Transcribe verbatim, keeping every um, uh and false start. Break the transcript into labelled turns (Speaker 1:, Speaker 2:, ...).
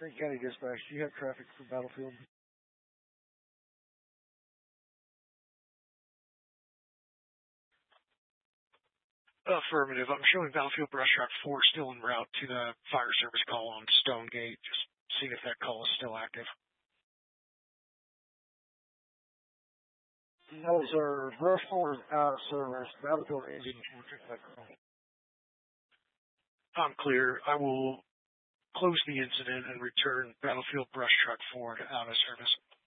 Speaker 1: Green County Dispatch, do you have traffic for Battlefield?
Speaker 2: Affirmative. I'm showing Battlefield Brush Truck four still en route to the fire service call on Stonegate. Just seeing if that call is still active.
Speaker 1: No, sir. Brush four is out of service. Battlefield engine will check that call.
Speaker 2: I'm clear. I will close the incident and return Battlefield Brush Truck four to out of service.